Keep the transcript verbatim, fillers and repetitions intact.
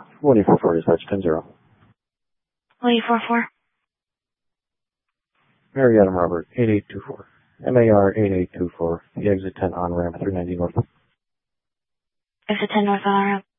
one eight four four, dispatch ten zero. one eight four four. Mary Adam Robert, eight eight two four. M A R eight eight two four, the exit ten on ramp three ninety north. Exit ten north on ramp.